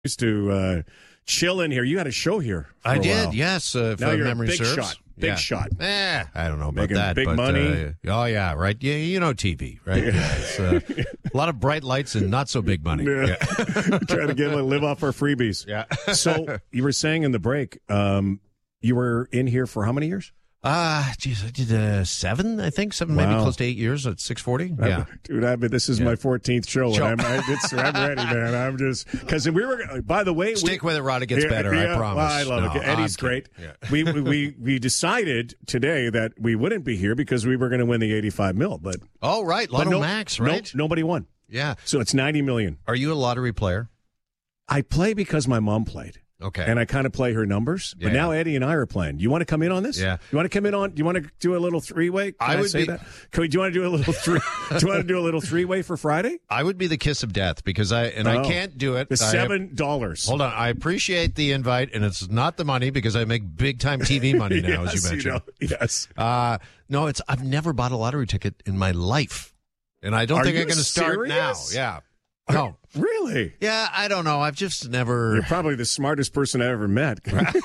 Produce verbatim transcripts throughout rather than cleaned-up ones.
Used to uh, chill in here. You had a show here. For I a did, while. yes. Uh, if Now uh, you're a memory big serves. shot. Big yeah. shot. Eh, I don't know about Making that. big but, money. Uh, oh, yeah, right. Yeah, you know T V, right? Yeah, it's, uh, a lot of bright lights and not so big money. Yeah. Yeah. Trying to get live off our freebies. Yeah. So you were saying in the break, um, you were in here for how many years? Ah, uh, geez, I did uh, seven, I think, seven, Wow. maybe close to eight years at six forty. Yeah, Dude, I mean, this is Yeah. my fourteenth show, Show. and I'm, I, it's, I'm ready, man. I'm just because we were. By the way, Stick we, with it, Rod. It gets yeah, better. yeah, I promise. Well, I love No, it. Eddie's I'm great. kidding. Yeah. we, we we we decided today that we wouldn't be here because we were going to win the eighty-five mil, but Oh, right, but Lotto no, Max, no- right? nobody won, Yeah. so it's ninety million. Are you a lottery player? I play because my mom played. Okay. And I kind of play her numbers. But Yeah, now yeah. Eddie and I are playing. You want to come in on this? Yeah. You want to come in on? Do you want to do a little three way? I would say be- that. Can we, do you want to do a little three? do you want to do a little three way for Friday? I would be the kiss of death because I and Oh. I can't do it. The I have- seven dollars. Hold on. I appreciate the invite, and it's not the money because I make big time T V money now, as you mentioned. know, yes. Uh, no, it's I've never bought a lottery ticket in my life, and I don't Are think you I'm going to start serious? now. Yeah. No. Really? Yeah, I don't know. I've just never. You're probably the smartest person I ever met.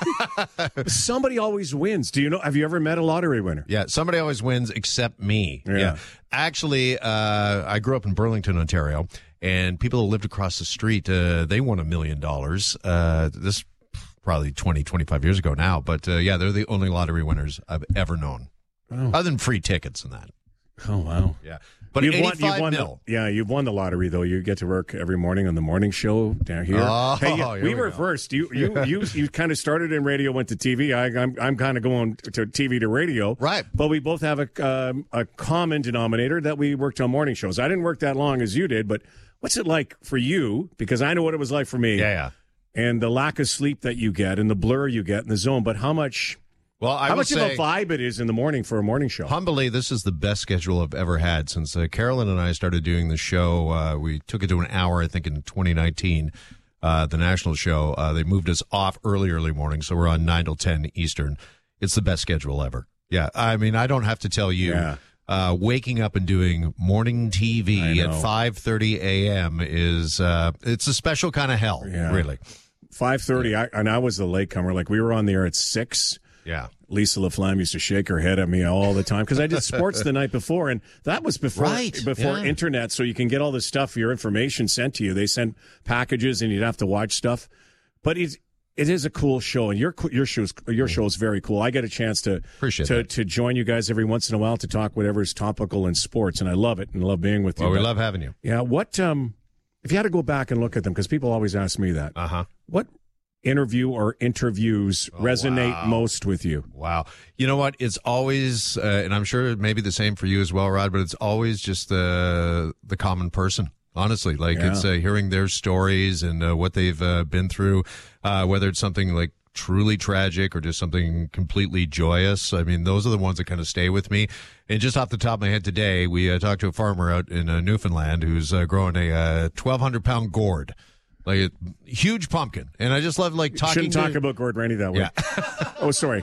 Somebody always wins. Do you know? Have you ever met a lottery winner? Yeah, somebody always wins except me. Yeah. Actually, uh, I grew up in Burlington, Ontario, and people who lived across the street, uh, they won a million dollars. Uh, this probably twenty, twenty-five years ago now, but uh, yeah, they're the only lottery winners I've ever known, Oh, other than free tickets and that. oh wow. Yeah, but You've won, eighty-five you've won mil. The, yeah, you've won the lottery though. You get to work every morning on the morning show down here. Oh, hey, here we we go. reversed. You you you you kind of started in radio, went to T V. I, I'm I'm kind of going to T V to radio. Right. But we both have a um, a common denominator that we worked on morning shows. I didn't work that long as you did, but what's it like for you? Because I know what it was like for me. Yeah, yeah. And the lack of sleep that you get, and the blur you get in the zone. But how much Well, I how will much say, of a vibe it is in the morning for a morning show? humbly, this is the best schedule I've ever had since uh, Carolyn and I started doing the show. Uh, we took it to an hour, I think, in twenty nineteen, uh, the national show. Uh, they moved us off early, early morning, so we're on nine till ten Eastern. It's the best schedule ever. Yeah, I mean, I don't have to tell you. Yeah. Uh, waking up and doing morning T I V know. at five thirty a.m. is uh, it's a special kind of hell, Yeah. really. Five thirty, I, and I was the latecomer. Like we were on the air at six. Yeah. Lisa LaFlamme used to shake her head at me all the time because I did sports the night before, and that was before Right, before yeah. internet, so you can get all this stuff, your information sent to you. They sent packages, and you'd have to watch stuff. But it's it is a cool show, and your your show's your show is very cool. I get a chance to Appreciate to that. to join you guys every once in a while to talk whatever is topical in sports, and I love it and love being with you. Well, we But, love having you. yeah. What um, if you had to go back and look at them, because people always ask me that. Uh huh. What interview or interviews resonate wow. most with you? Wow. You know what? It's always, uh, and I'm sure it may be the same for you as well, Rod, but it's always just the the common person. Honestly, like Yeah. it's uh, hearing their stories and uh, what they've uh, been through, uh, whether it's something like truly tragic or just something completely joyous. I mean, those are the ones that kind of stay with me. And just off the top of my head today, we uh, talked to a farmer out in uh, Newfoundland who's uh, growing a uh, twelve hundred pound gourd. Like a huge pumpkin. And I just love like talking Shouldn't to talk about Gord Rennie that way. Yeah. oh, sorry.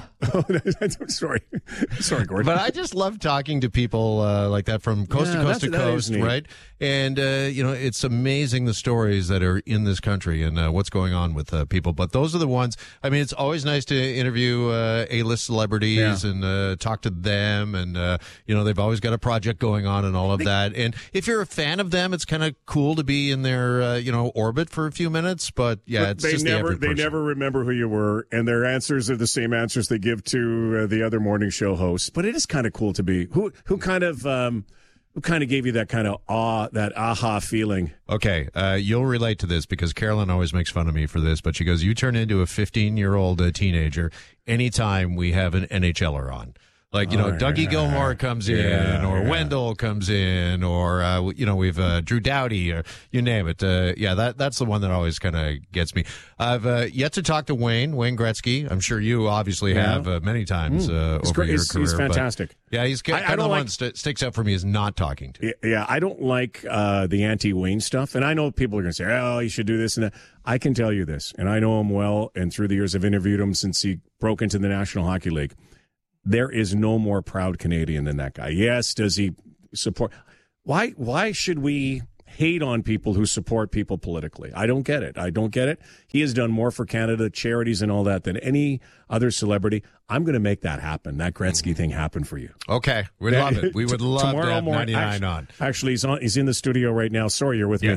sorry. Sorry, Gord. But I just love talking to people uh, like that from coast Yeah, to coast that's- to that is coast, neat. right? And, uh, you know, it's amazing the stories that are in this country and uh, what's going on with uh, people. But those are the ones, I mean, it's always nice to interview uh, A-list celebrities Yeah. and uh, talk to them. And, uh, you know, they've always got a project going on and all of that. And if you're a fan of them, it's kind of cool to be in their, uh, you know, orbit for a few minutes. But, yeah, But it's they just the never average they person. never remember who you were, and their answers are the same answers they give to uh, the other morning show hosts. But it is kind of cool to be who who kind of um, who kind of gave you that kind of awe, that aha feeling. Okay, uh, you'll relate to this because Carolyn always makes fun of me for this, but she goes, you turn into a fifteen-year-old uh, teenager anytime we have an NHLer on. Like, you know, Oh, Dougie yeah. Gilmore comes in, Yeah, or yeah. Wendell comes in, or, uh, you know, we've uh, Drew Doughty, or you name it. Uh, yeah, that that's the one that always kind of gets me. I've uh, yet to talk to Wayne, Wayne Gretzky. I'm sure you obviously Yeah. have uh, many times uh, He's over great. your He's, career. he's but- fantastic. yeah, he's I- I kind of don't the like- one that sticks out for me is not talking to. Yeah, yeah, I don't like uh, the anti-Wayne stuff, and I know people are going to say, "Oh, you should do this and that." I can tell you this, and I know him well, and through the years I've interviewed him since he broke into the National Hockey League. There is no more proud Canadian than that guy. Yes, does he support? Why? Why should we hate on people who support people politically. I don't get it. I don't get it. He has done more for Canada, charities and all that, than any other celebrity. I'm going to make that happen, that Gretzky mm-hmm. thing happen for you. Okay. We'd love it. We would love Tomorrow to have morning, ninety-nine actually, on. Actually, he's, on, he's in the studio right now. Sorry, you're with yeah. me.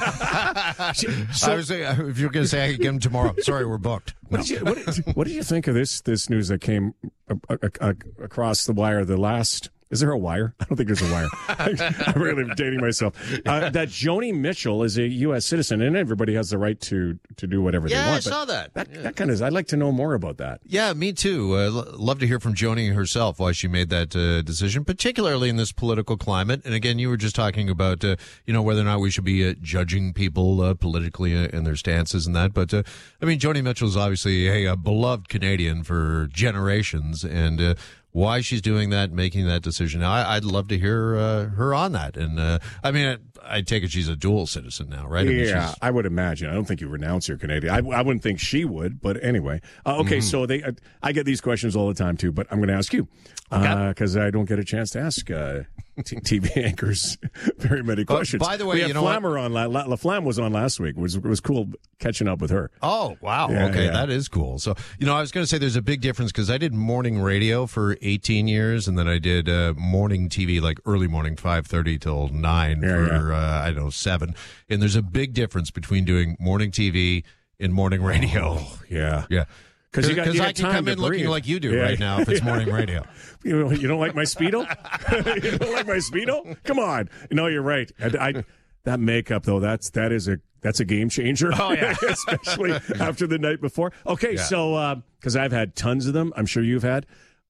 so, I was saying, if you're going to say I could get him tomorrow, sorry, we're booked. No. What, did you, what, did, what did you think of this, this news that came a, a, a, across the wire the last... Is there a wire? I don't think there's a wire. I'm really dating myself. Uh, that Joni Mitchell is a U S citizen, and everybody has the right to, to do whatever yeah, they want. Yeah, I saw that. That, yeah. that kind of. I'd like to know more about that. Yeah, me too. Uh, l- love to hear from Joni herself why she made that uh, decision, particularly in this political climate. And again, you were just talking about uh, you know whether or not we should be uh, judging people uh, politically uh, and their stances and that. But uh, I mean, Joni Mitchell is obviously a, a beloved Canadian for generations, and. Uh, Why she's doing that, making that decision. Now, I, I'd love to hear uh, her on that. And uh, I mean, I, I take it she's a dual citizen now, right? I mean, yeah, I would imagine. I don't think you renounce your Canadian. I, I wouldn't think she would, but anyway. Uh, okay, mm-hmm. so they. Uh, I get these questions all the time too, but I'm going to ask you because okay. uh, I don't get a chance to ask uh, t- T V anchors very many questions. Uh, by the way, we had you know Flammer what? on. La, La, La Flamme was on last week. It was it was cool catching up with her. Oh wow! Yeah, okay, yeah. that is cool. So you know, I was going to say there's a big difference because I did morning radio for eighteen years, and then I did uh, morning T V, like early morning, five thirty till nine yeah, for yeah. Uh, I don't know seven. And there's a big difference between doing morning T V and morning radio. Oh, yeah, yeah. Because you got you I can come in looking breathe. like you do yeah. right now if it's morning radio. You know, you don't like my Speedo? You don't like my Speedo? Come on. No, you're right. I, I, that makeup though, that's that is a that's a game changer. Oh yeah, especially after the night before. Okay, yeah. so because uh, I've had tons of them, I'm sure you've had.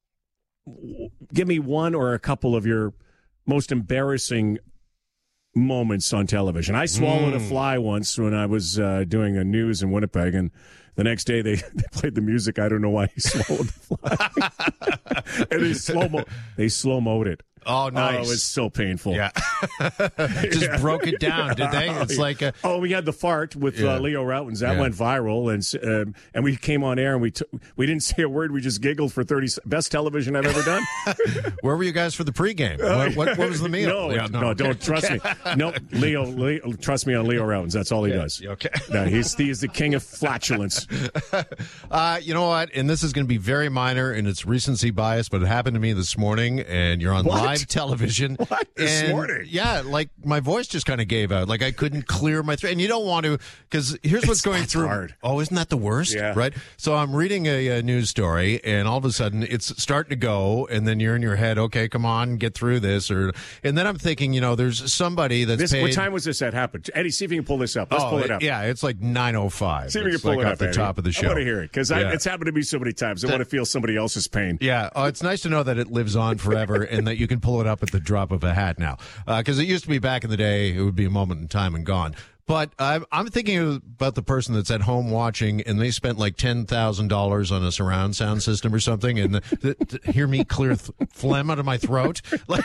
Give me one or a couple of your most embarrassing moments on television. I swallowed mm. a fly once when I was uh, doing a news in Winnipeg, and the next day they, they played the music. I don't know why he swallowed the fly. And they slow mo they slow mo'd it. Oh, nice. Oh, it was so painful. Yeah. Just yeah. broke it down, did they? It's yeah. like a... Oh, we had the fart with yeah. uh, Leo Routens. That yeah. went viral, and um, and we came on air, and we t- we didn't say a word. We just giggled for thirty Best television I've ever done. Where were you guys for the pregame? What, what, what was the meal? No, yeah, no, no, don't trust me. No, Leo, Leo, trust me on Leo Routens. That's all he yeah. does. Okay. No, he's, he's the king of flatulence. Uh, you know what? And this is going to be very minor in its recency bias, but it happened to me this morning, and you're on what? live television. What? This and, morning? Yeah, like my voice just kind of gave out. Like I couldn't clear my throat. And you don't want to, because here's what's it's, going that's through. Hard. Oh, isn't that the worst? Yeah. Right? So I'm reading a, a news story, and all of a sudden it's starting to go, and then you're in your head, okay, come on, get through this. Or And then I'm thinking, you know, there's somebody that's this, paid. What time was this that happened? Eddie, see if you can pull this up. Let's oh, pull it up. Yeah, it's like nine oh five. See if you can it's pull like it off up, the Eddie. top of the show. I want to hear it, because yeah. it's happened to me so many times. I that, want to feel somebody else's pain. Yeah, oh, it's nice to know that it lives on forever and that you can pull it up at the drop of a hat now. Because uh, it used to be back in the day, it would be a moment in time and gone. But I'm, I'm thinking about the person that's at home watching, and they spent like ten thousand dollars on a surround sound system or something, and the, the, to hear me clear th- phlegm out of my throat. Like,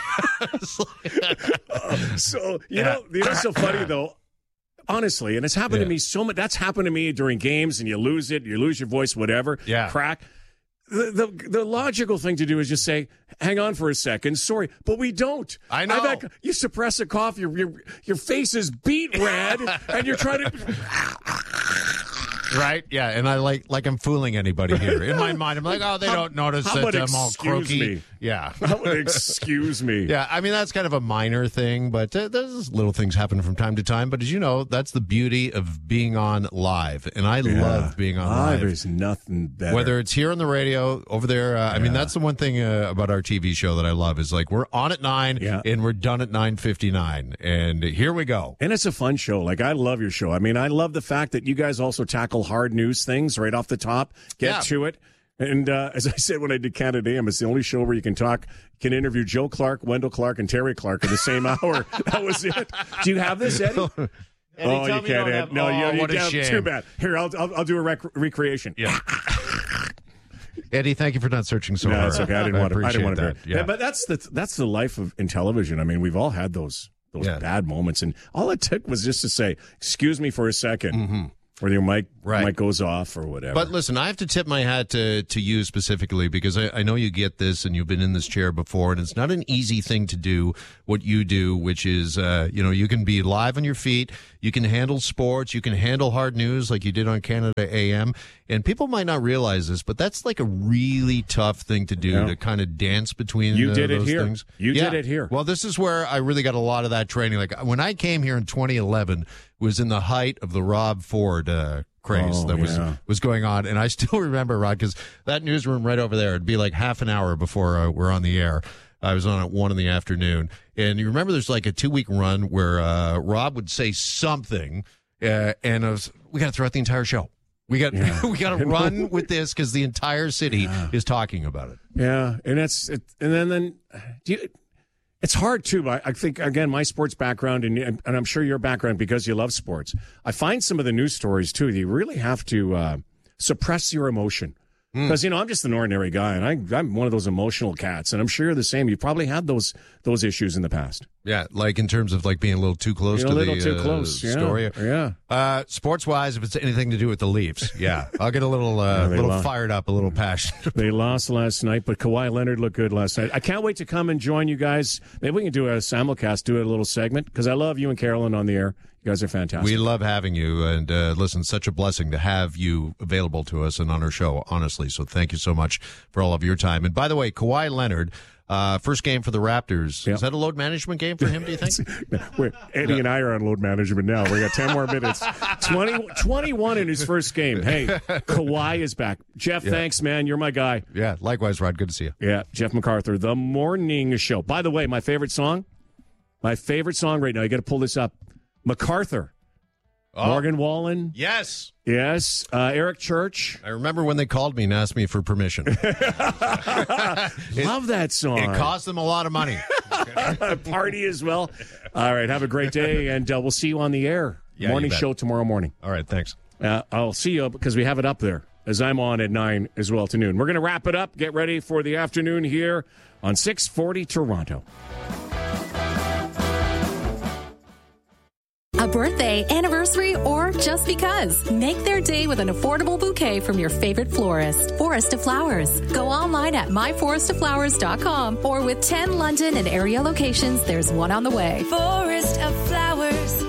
uh, so, you yeah. know, you know what's so funny, though? Honestly, and it's happened yeah. to me so much. That's happened to me during games, and you lose it, you lose your voice, whatever. Yeah. Crack. The, the the logical thing to do is just say, hang on for a second, sorry, but we don't. I know. Had, you suppress a cough, your, your, your face is beet red, and you're trying to... Right? Yeah, and I like like I'm fooling anybody here. In my mind, I'm like, oh, they how, don't notice how that I'm all croaky. Me? Yeah. How would excuse me? Yeah, I mean, that's kind of a minor thing, but uh, those little things happen from time to time. But as you know, that's the beauty of being on live, and I yeah. love being on live. There's nothing better. Whether it's here on the radio, over there. Uh, yeah. I mean, that's the one thing uh, about our T V show that I love is like we're on at nine yeah. and we're done at nine fifty-nine, and here we go. And it's a fun show. Like, I love your show. I mean, I love the fact that you guys also tackle hard news things right off the top, get yeah. to it. And uh, as I said when I did Canada A M, it's the only show where you can talk, can interview Joe Clark, Wendell Clark, and Terry Clark in the same hour. That was it. Do you have this, Eddie? Eddie, oh, you can't. Ed. Have, no, oh, you, what you a have, shame. Too bad. Here, I'll I'll, I'll do a rec- recreation. Yeah. Eddie, thank you for not searching so no, hard. That's okay. I didn't I want to. I didn't want to. Yeah. yeah, but that's the that's the life of in television. I mean, we've all had those those yeah. bad moments, and all it took was just to say, "Excuse me for a second." Mm-hmm. Or your mic, Right. mic goes off or whatever. But listen, I have to tip my hat to, to you specifically because I, I know you get this and you've been in this chair before, and it's not an easy thing to do what you do, which is, uh, you know, you can be live on your feet, you can handle sports, you can handle hard news like you did on Canada A M, and people might not realize this, but that's like a really tough thing to do, Yeah. to kind of dance between You uh, did it those here. things. You Yeah. did it here. Well, this is where I really got a lot of that training. Like when I came here in twenty eleven, was in the height of the Rob Ford uh, craze Oh, that was yeah. was going on, and I still remember, Rod, because that newsroom right over there, it'd be like half an hour before uh, we're on the air. I was on at one in the afternoon, and you remember there's like a two week run where uh, Rob would say something, uh, and I was, we got to throw out the entire show. We got Yeah. we got to run with this because the entire city Yeah. is talking about it. Yeah, and that's it, and then then do you, it's hard too. I, I think again, my sports background and and I'm sure your background because you love sports. I find some of the news stories too. You really have to uh, suppress your emotion because you know I'm just an ordinary guy and I I'm one of those emotional cats, and I'm sure you're the same. You probably had those those issues in the past. Yeah, like in terms of like being a little too close You're to a little the too uh, close. Yeah. story. Yeah. Uh, sports wise, if it's anything to do with the Leafs, yeah, I'll get a little uh, Yeah, they little love- fired up, a little passionate. They lost last night, but Kawhi Leonard looked good last night. I can't wait to come and join you guys. Maybe we can do a simulcast, do a little segment, because I love you and Carolyn on the air. You guys are fantastic. We love having you, and uh, listen, such a blessing to have you available to us and on our show, honestly. So thank you so much for all of your time. And by the way, Kawhi Leonard, uh, first game for the Raptors. Yep. Is that a load management game for him, do you think? We're, Eddie and I are on load management now. We got ten more minutes. twenty, twenty-one in his first game. Hey, Kawhi is back. Jeff, Yeah. thanks, man. You're my guy. Yeah, likewise, Rod. Good to see you. Yeah, Jeff MacArthur, The Morning Show. By the way, my favorite song, my favorite song right now, you got to pull this up. MacArthur. Oh. Morgan Wallen. Yes. Yes. Uh, Eric Church. I remember when they called me and asked me for permission. It Love that song. cost them a lot of money. Party as well. All right. Have a great day, and uh, we'll see you on the air. Yeah, Morning you bet. show tomorrow morning. All right, thanks. Uh, I'll see you because we have it up there as I'm on at nine as well to noon. We're going to wrap it up. Get ready for the afternoon here on six forty Toronto. A birthday, anniversary, or just because. Make their day with an affordable bouquet from your favorite florist. Forest of Flowers. Go online at my forest of flowers dot com or with ten London and area locations, there's one on the way. Forest of Flowers.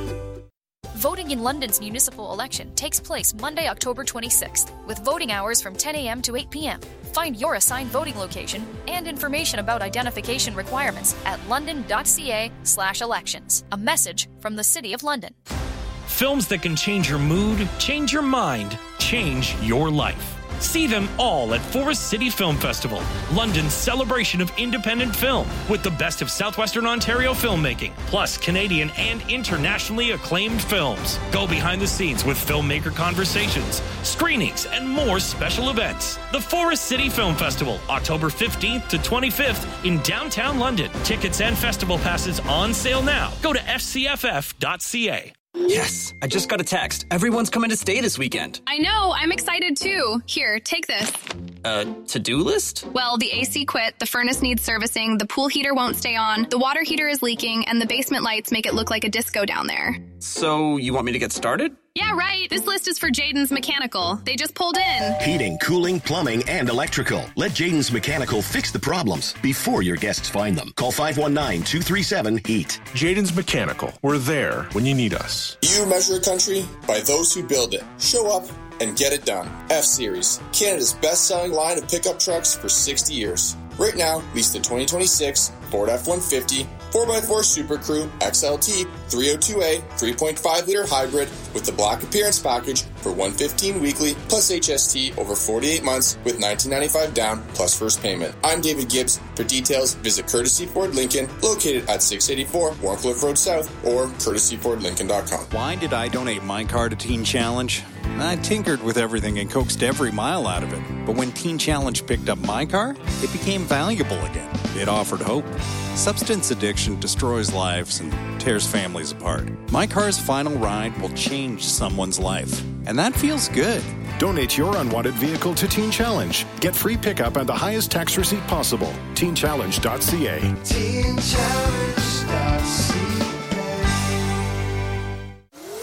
Voting in London's municipal election takes place Monday, October twenty-sixth, with voting hours from ten a.m. to eight p.m. Find your assigned voting location and information about identification requirements at london.ca slash elections. A message from the City of London. Films that can change your mood, change your mind, change your life. See them all at Forest City Film Festival, London's celebration of independent film, with the best of Southwestern Ontario filmmaking, plus Canadian and internationally acclaimed films. Go behind the scenes with filmmaker conversations, screenings, and more special events. The Forest City Film Festival, October fifteenth to twenty-fifth in downtown London. Tickets and festival passes on sale now. Go to f c f f dot c a. Yes, I just got a text. Everyone's coming to stay this weekend. I know, I'm excited too. Here, take this. Uh, to-do list? Well, the A C quit, the furnace needs servicing, the pool heater won't stay on, the water heater is leaking, and the basement lights make it look like a disco down there. So, you want me to get started? Yeah, right. This list is for Jaden's Mechanical. They just pulled in. Heating, cooling, plumbing, and electrical. Let Jaden's Mechanical fix the problems before your guests find them. Call five one nine, two three seven, HEAT. Jaden's Mechanical. We're there when you need us. You measure a country by those who build it. Show up and get it done. F-Series, Canada's best-selling line of pickup trucks for sixty years. Right now, lease the twenty twenty-six Ford F one fifty, four by four Super Crew, X L T, three oh two A, three point five liter hybrid with the Black Appearance Package for one hundred fifteen dollars weekly, plus H S T over forty-eight months with nineteen ninety-five down, plus first payment. I'm David Gibbs. For details, visit Courtesy Ford Lincoln, located at six eighty-four Warncliffe Road South, or courtesy ford lincoln dot com. Why did I donate my car to Teen Challenge? I tinkered with everything and coaxed every mile out of it. But when Teen Challenge picked up my car, it became valuable again. It offered hope. Substance addiction destroys lives and tears families apart. My car's final ride will change someone's life. And that feels good. Donate your unwanted vehicle to Teen Challenge. Get free pickup and the highest tax receipt possible. teen challenge dot c a. teen challenge dot c a.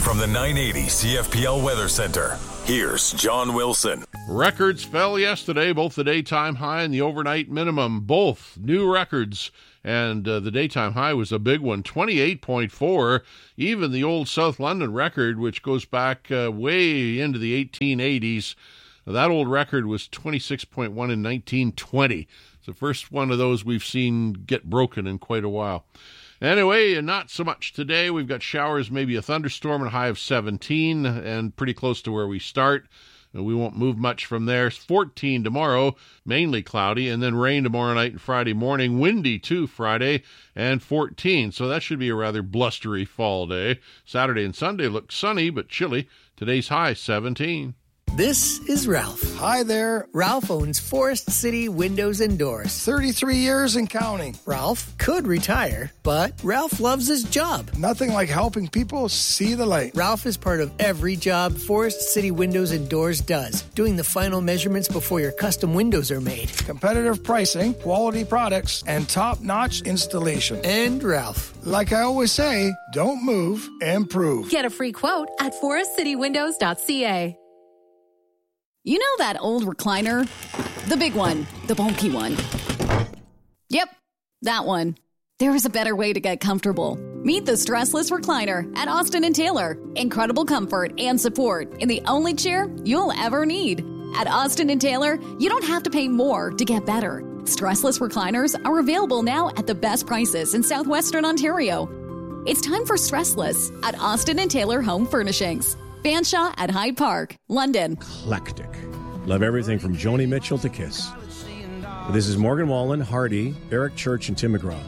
From the nine eighty C F P L Weather Center, here's John Wilson. Records fell yesterday, both the daytime high and the overnight minimum, both new records. And uh, the daytime high was a big one, twenty-eight point four. Even the old South London record, which goes back uh, way into the eighteen eighties, that old record was twenty-six point one in nineteen twenty. It's the first one of those we've seen get broken in quite a while. Anyway, not so much today. We've got showers, maybe a thunderstorm, and a high of seventeen, and pretty close to where we start. We won't move much from there. fourteen tomorrow, mainly cloudy, and then rain tomorrow night and Friday morning. Windy, too, Friday, and fourteen. So that should be a rather blustery fall day. Saturday and Sunday look sunny but chilly. Today's high, seventeen. This is Ralph. Hi there. Ralph owns Forest City Windows and Doors. thirty-three years and counting. Ralph could retire, but Ralph loves his job. Nothing like helping people see the light. Ralph is part of every job Forest City Windows and Doors does, doing the final measurements before your custom windows are made. Competitive pricing, quality products, and top-notch installation. And Ralph. Like I always say, don't move, improve. Get a free quote at forest city windows dot c a. You know that old recliner? The big one, the bulky one. Yep, that one. There is a better way to get comfortable. Meet the Stressless Recliner at Austin and Taylor. Incredible comfort and support in the only chair you'll ever need. At Austin and Taylor, you don't have to pay more to get better. Stressless recliners are available now at the best prices in southwestern Ontario. It's time for Stressless at Austin and Taylor Home Furnishings. Fanshawe at Hyde Park, London. Eclectic. Love everything from Joni Mitchell to Kiss. This is Morgan Wallen, Hardy, Eric Church, and Tim McGraw.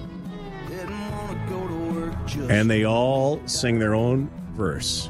And they all sing their own verse.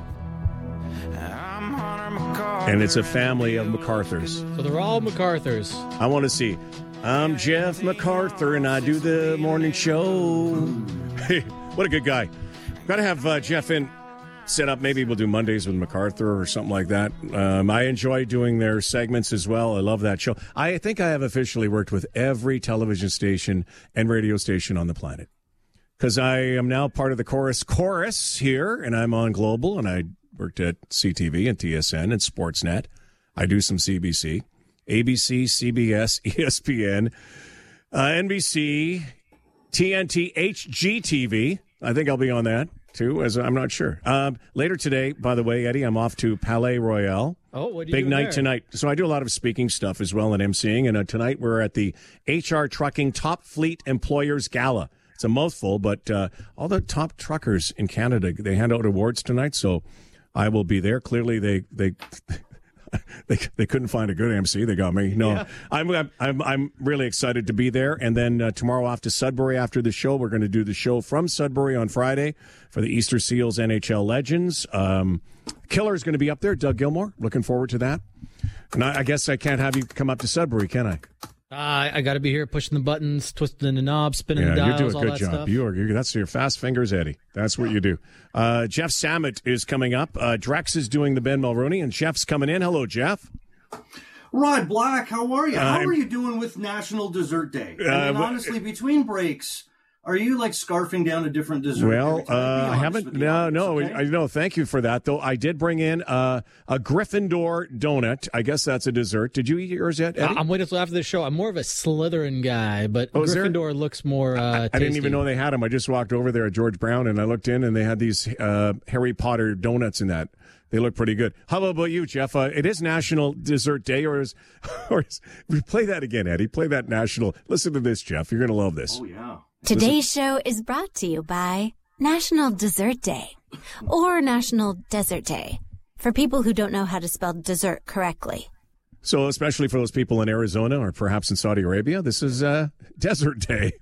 And it's a family of MacArthurs. So they're all MacArthurs. I want to see. I'm Jeff MacArthur, and I do the morning show. Hey, what a good guy. Got to have uh, Jeff in. Set up, maybe we'll do Mondays with MacArthur or something like that. Um, I enjoy doing their segments as well. I love that show. I think I have officially worked with every television station and radio station on the planet because I am now part of the Chorus Chorus here, and I'm on Global, and I worked at C T V and T S N and Sportsnet. I do some C B C, A B C, C B S, E S P N, uh, N B C, T N T, H G T V. I think I'll be on that. Too, as I'm not sure. Um, later today, by the way, Eddie, I'm off to Palais Royale. Oh, what do you Big do night there? tonight. So I do a lot of speaking stuff as well and emceeing. And uh, tonight we're at the H R Trucking Top Fleet Employers Gala. It's a mouthful, but uh, all the top truckers in Canada, they hand out awards tonight. So I will be there. Clearly, they they they, they couldn't find a good M C. They got me. No, yeah. I'm, I'm I'm really excited to be there. And then uh, tomorrow off to Sudbury after the show. We're going to do the show from Sudbury on Friday for the Easter Seals N H L Legends. Um, Killer's going to be up there. Doug Gilmore. Looking forward to that. And I, I guess I can't have you come up to Sudbury, can I? Uh, I got to be here pushing the buttons, twisting the knobs, spinning yeah, the dials, you're doing a all good that job. stuff. You are. You're, that's your fast fingers, Eddie. That's what you do. Uh, Jeff Samet is coming up. Uh, Drex is doing the Ben Mulroney, and Jeff's coming in. Hello, Jeff. Rod Black, how are you? How Uh, are you doing with National Dessert Day? Uh, I mean, but- honestly, between breaks, are you like scarfing down a different dessert? Well, every time? Be uh, I honest haven't. with the No, audience, no, okay? I know. Thank you for that, though. I did bring in uh, a Gryffindor donut. I guess that's a dessert. Did you eat yours yet, Eddie? I- I'm waiting until after the show. I'm more of a Slytherin guy, but Oh, is there? Gryffindor looks more uh, I didn't even know they had them. I just walked over there at George Brown, and I looked in, and they had these uh, Harry Potter donuts in that. They look pretty good. How about you, Jeff? Uh, it is National Dessert Day, or is, or is, play that again, Eddie. Play that national. Listen to this, Jeff. You're going to love this. Oh, yeah. Today's show is brought to you by National Dessert Day or National Desert Day for people who don't know how to spell dessert correctly. So, especially for those people in Arizona or perhaps in Saudi Arabia, this is uh, Desert Day.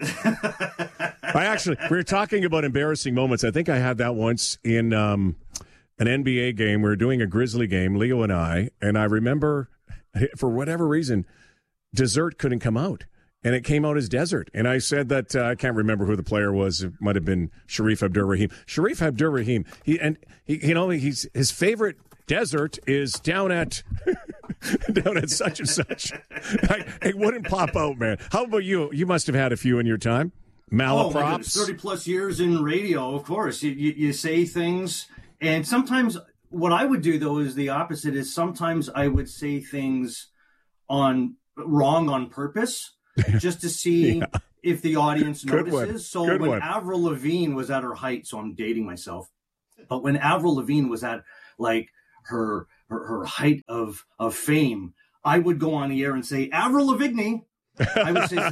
I actually, we were talking about embarrassing moments. I think I had that once in um, an N B A game. We were doing a Grizzly game, Leo and I, and I remember, for whatever reason, dessert couldn't come out. And it came out as desert. And I said that, uh, I can't remember who the player was. It might have been Sharif Abdur-Rahim. Sharif Abdur-Rahim, he, and he, you know, he's, his favorite desert is down at, down at such and such. I, it wouldn't pop out, man. How about you? You must have had a few in your time. Oh, my Malaprops. goodness, thirty plus years in radio, of course. You, you, you say things, And sometimes what I would do, though, is the opposite. Is sometimes I would say things on wrong on purpose just to see yeah. if the audience Good notices. One. So Good when one. Avril Lavigne was at her height, so I'm dating myself, but when Avril Lavigne was at like her her, her height of of fame, I would go on the air and say Avril Lavigne. I would say,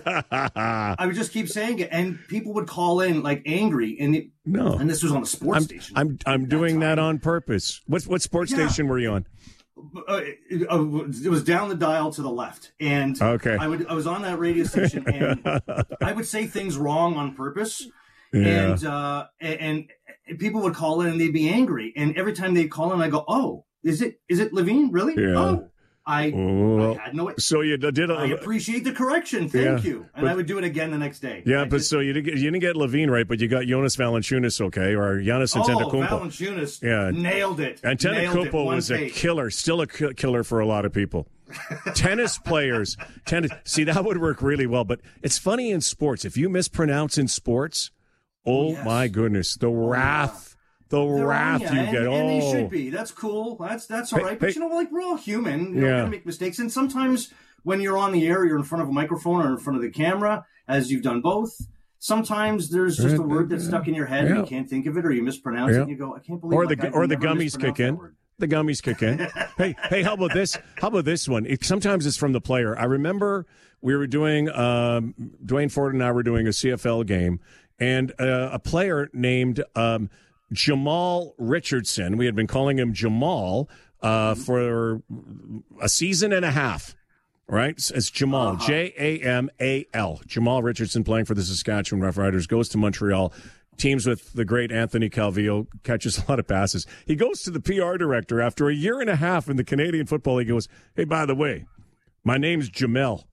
I would just keep saying it, and people would call in like angry. And it, no, and this was on a sports I'm, station. I'm I'm doing that, that on purpose. What what sports yeah. station were you on? Uh, it, uh, it was down the dial to the left, and okay. I would I was on that radio station, and I would say things wrong on purpose, yeah. and uh, and, and people would call in and they'd be angry, and every time they'd call in, I go, "Oh, is it is it Levine really? Yeah. Oh." I, oh, I had no. So you did. A, I appreciate the correction. Thank yeah, you, and but, I would do it again the next day. Yeah, I but just, so you didn't get, you didn't get Levine right, but you got Jonas Valanciunas okay, or Giannis Antetokounmpo. Oh, Valanciunas, yeah, nailed it. Antetokounmpo was take. a killer, still a killer for a lot of people. Tennis players, tennis. See, that would work really well. But it's funny in sports if you mispronounce in sports. Oh, yes. my goodness, the wrath. The They're wrath on, you and, get. And oh. they should be. That's cool. That's that's all hey, right. But hey, you know, like we're all human. You're yeah. going to make mistakes. And sometimes when you're on the air, you're in front of a microphone or in front of the camera, as you've done both. Sometimes there's just a word that's stuck in your head yeah. and you can't think of it, or you mispronounce yeah. it and you go, I can't believe or my the guy or the never gummies kick in. The gummies kick in. hey, hey, how about this? How about this one? It, sometimes it's from the player. I remember we were doing um, Dwayne Ford and I were doing a C F L game, and uh, a player named um, Jamal Richardson. We had been calling him Jamal uh, for a season and a half. Right? It's Jamal, uh-huh. J A M A L. Jamal Richardson playing for the Saskatchewan Roughriders, goes to Montreal, teams with the great Anthony Calvillo, catches a lot of passes. He goes to the P R director after a year and a half in the Canadian Football League. He goes, hey, by the way, my name's Jamel.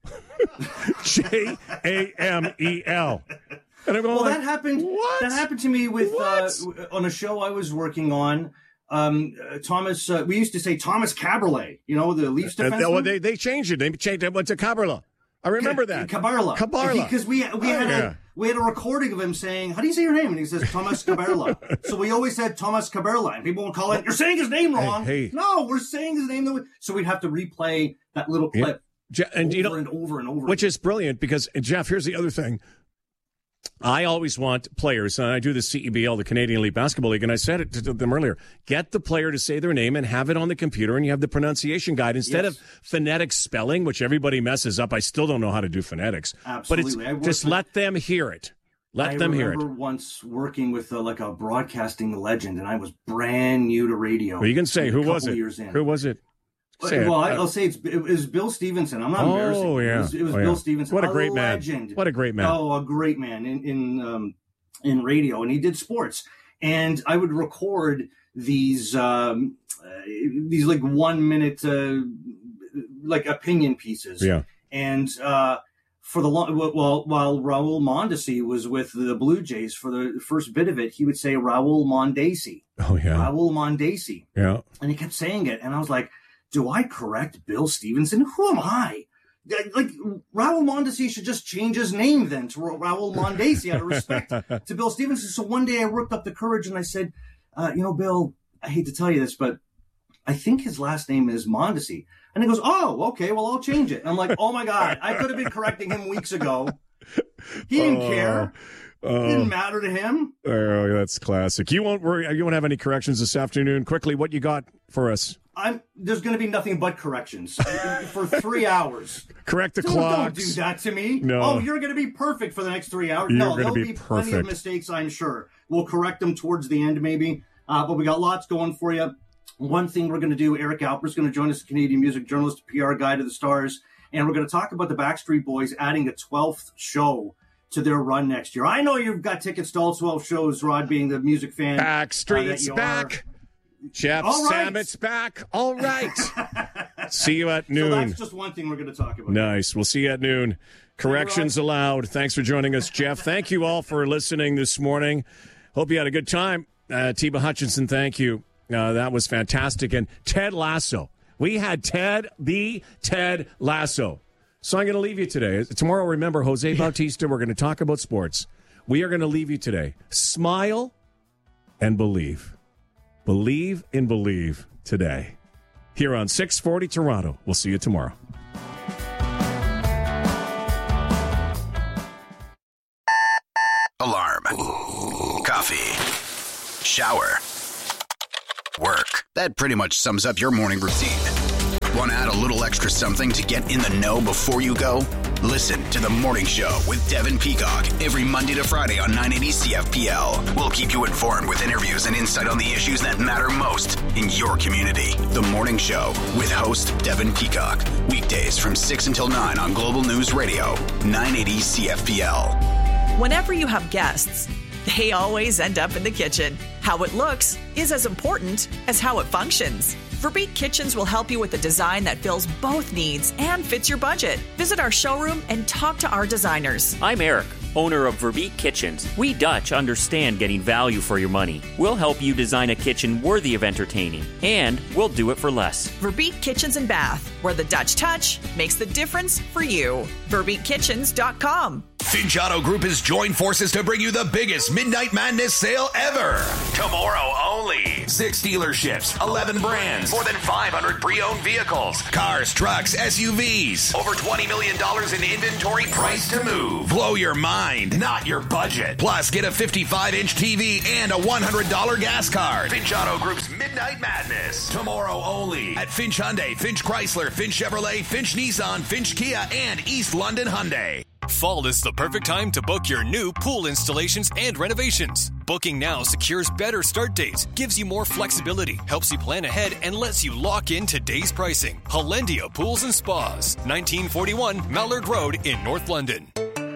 J A M E L. And I'm going well, like, that happened. What? That happened to me with uh, on a show I was working on. Um, uh, Thomas, uh, we used to say Thomas Caberlet. You know, the Leafs defenseman. Uh, well, they they changed it. They changed it to Caberla. I remember C- that. Cabarla. Cabarla. Because we we oh, had yeah. a we had a recording of him saying, "How do you say your name?" And he says Thomas Caberla. So we always said Thomas Caberla, and people would call it, "You're saying his name wrong." Hey, hey. No, we're saying his name. The way. So we'd have to replay that little clip yeah. and, over you know, and over and over. Which is brilliant because, Jeff, here's the other thing. I always want players, and I do the C E B L, the Canadian Elite Basketball League, and I said it to them earlier, get the player to say their name and have it on the computer, and you have the pronunciation guide. Instead yes. of phonetic spelling, which everybody messes up, I still don't know how to do phonetics. Absolutely. But it's just with, let them hear it. Let I them hear it. I remember once working with uh, like a broadcasting legend, and I was brand new to radio. Well, you can say, who was it? Years in. Who was it? Say well, it. I'll say it's, it was Bill Stevenson. I'm not oh, embarrassing. Oh, yeah. It was, it was oh, Bill yeah. Stevenson. What a great a man. Legend. What a great man. Oh, a great man in in um, in radio, and he did sports. And I would record these um, uh, these like one minute uh, like opinion pieces. Yeah. And uh, for the long while while Raul Mondesi was with the Blue Jays for the first bit of it, he would say Raul Mondesi. Oh yeah. Raul Mondesi. Yeah. And he kept saying it, and I was like, do I correct Bill Stevenson? Who am I? Like, Raul Mondesi should just change his name then to Raul Mondesi out of respect to Bill Stevenson. So one day I worked up the courage and I said, uh, you know, Bill, I hate to tell you this, but I think his last name is Mondesi. And he goes, oh, okay, well, I'll change it. And I'm like, oh, my God, I could have been correcting him weeks ago. He didn't uh, care. Uh, it didn't matter to him. Oh, that's classic. You won't worry. You won't have any corrections this afternoon. Quickly, what you got for us? I'm, there's going to be nothing but corrections for three hours. Correct the don't, clocks. Don't do that to me. No. Oh, you're going to be perfect for the next three hours. You're no, there'll be, be perfect. plenty of mistakes, I'm sure. We'll correct them towards the end, maybe. Uh, but we got lots going for you. One thing we're going to do, Eric Alper's going to join us, a Canadian music journalist, P R guy to the stars, and we're going to talk about the Backstreet Boys adding a twelfth show to their run next year. I know you've got tickets to all twelve shows, Rod, being the music fan. Backstreet's uh, back. Jeff right. Sammett's back. All right. See you at noon. So that's just one thing we're going to talk about. Nice. We'll see you at noon. Corrections right. allowed. Thanks for joining us, Jeff. Thank you all for listening this morning. Hope you had a good time. Uh, Tiba Hutchinson, thank you. Uh, that was fantastic. And Ted Lasso. We had Ted, the Ted Lasso. So I'm going to leave you today. Tomorrow, remember, Jose Bautista, we're going to talk about sports. We are going to leave you today. Smile and believe. Believe in Believe today. Here on six forty Toronto. We'll see you tomorrow. Alarm. Coffee. Shower. Work. That pretty much sums up your morning routine. Want to add a little extra something to get in the know before you go? Listen to The Morning Show with Devin Peacock every Monday to Friday on nine eighty C F P L. We'll keep you informed with interviews and insight on the issues that matter most in your community. The Morning Show with host Devin Peacock. Weekdays from six until nine on Global News Radio, nine eighty C F P L. Whenever you have guests, they always end up in the kitchen. How it looks is as important as how it functions. Verbeek Kitchens will help you with a design that fills both needs and fits your budget. Visit our showroom and talk to our designers. I'm Eric, owner of Verbeek Kitchens. We Dutch understand getting value for your money. We'll help you design a kitchen worthy of entertaining, and we'll do it for less. Verbeek Kitchens and Bath, where the Dutch touch makes the difference for you. Verbeek Kitchens dot com. Finch Auto Group has joined forces to bring you the biggest Midnight Madness sale ever. Tomorrow only. Six dealerships, eleven brands, more than five hundred pre-owned vehicles, cars, trucks, S U Vs, over twenty million dollars in inventory priced to move. Blow your mind, not your budget. Plus, get a fifty-five inch T V and a one hundred dollars gas card. Finch Auto Group's Midnight Madness. Tomorrow only at Finch Hyundai, Finch Chrysler, Finch Chevrolet, Finch Nissan, Finch Kia, and East London Hyundai. Fall is the perfect time to book your new pool installations and renovations. Booking now secures better start dates, gives you more flexibility, helps you plan ahead, and lets you lock in today's pricing. Hollandia Pools and Spas, nineteen forty-one Mallard Road in North London.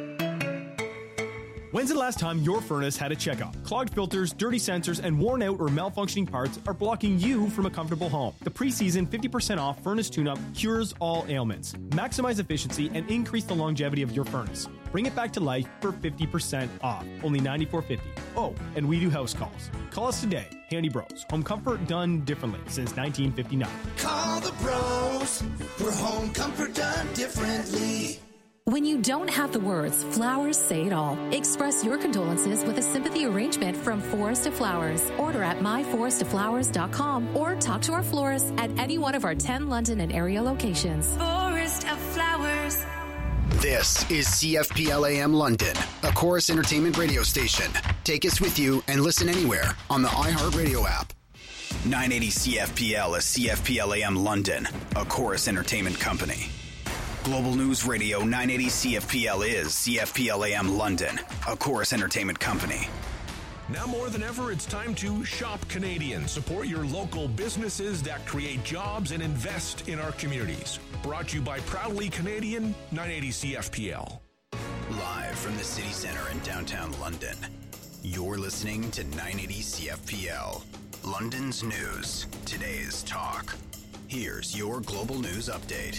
When's the last time your furnace had a checkup? Clogged filters, dirty sensors, and worn out or malfunctioning parts are blocking you from a comfortable home. The preseason fifty percent off furnace tune-up cures all ailments. Maximize efficiency and increase the longevity of your furnace. Bring it back to life for fifty percent off. Only ninety-four fifty. Oh, and we do house calls. Call us today. Handy Bros. Home comfort done differently since nineteen fifty-nine. Call the bros for home comfort done differently. When you don't have the words, flowers say it all. Express your condolences with a sympathy arrangement from Forest of Flowers. Order at my forest of flowers dot com or talk to our florist at any one of our ten London and area locations. Forest of Flowers. This is C F P L A M London, a Chorus Entertainment radio station. Take us with you and listen anywhere on the iHeartRadio app. nine eighty C F P L is C F P L A M London, a Chorus Entertainment company. Global News Radio nine eighty C F P L is C F P L A M London, a Chorus Entertainment company. Now more than ever, it's time to shop Canadian. Support your local businesses that create jobs and invest in our communities. Brought to you by Proudly Canadian, nine eighty C F P L. Live from the city center in downtown London, you're listening to nine eighty C F P L. London's news, today's talk. Here's your Global News Update.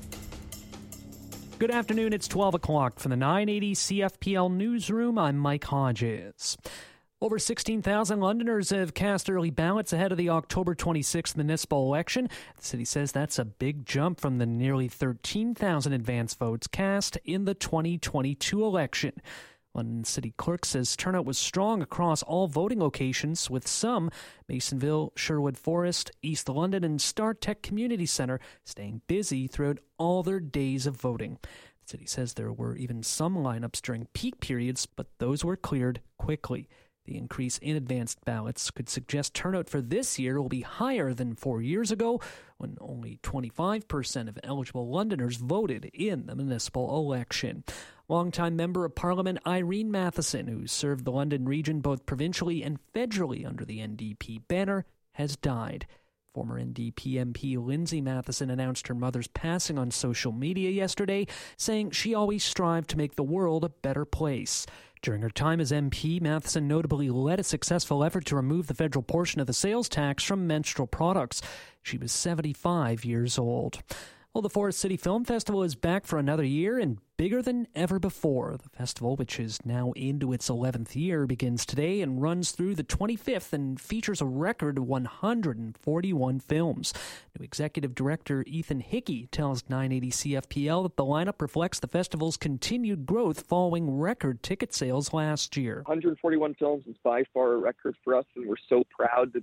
Good afternoon, it's twelve o'clock from the nine eighty C F P L newsroom. I'm Mike Hodges. Over sixteen thousand Londoners have cast early ballots ahead of the October twenty-sixth municipal election. The city says that's a big jump from the nearly thirteen thousand advance votes cast in the twenty twenty-two election. London City Clerk says turnout was strong across all voting locations, with some, Masonville, Sherwood Forest, East London, and StarTech Community Centre, staying busy throughout all their days of voting. The city says there were even some lineups during peak periods, but those were cleared quickly. The increase in advanced ballots could suggest turnout for this year will be higher than four years ago, when only twenty-five percent of eligible Londoners voted in the municipal election. Longtime Member of Parliament Irene Matheson, who served the London region both provincially and federally under the N D P banner, has died. Former N D P M P Lindsay Matheson announced her mother's passing on social media yesterday, saying she always strived to make the world a better place. During her time as M P, Matheson notably led a successful effort to remove the federal portion of the sales tax from menstrual products. She was seventy-five years old. Well, the Forest City Film Festival is back for another year and bigger than ever before. The festival, which is now into its eleventh year, begins today and runs through the twenty-fifth and features a record one hundred forty-one films. New Executive Director Ethan Hickey tells nine eighty C F P L that the lineup reflects the festival's continued growth following record ticket sales last year. one hundred forty-one films is by far a record for us, and we're so proud to be